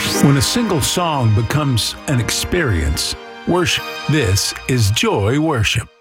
When a single song becomes an experience, worship. This is Joy Worship.